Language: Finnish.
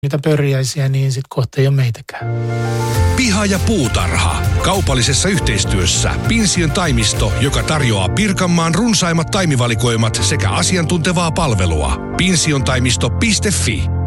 niitä pörjäisiä, niin sitten kohta ei ole meitäkään. Piha ja puutarha. Kaupallisessa yhteistyössä Pinsiön taimisto, joka tarjoaa Pirkanmaan runsaimmat taimivalikoimat sekä asiantuntevaa palvelua. Pinsiontaimisto.fi